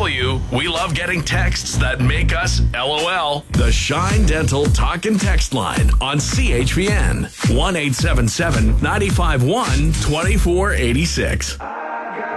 tell you, we love getting texts that make us LOL. The Shine Dental Talk and Text line on CHVN 1-877-951-2486.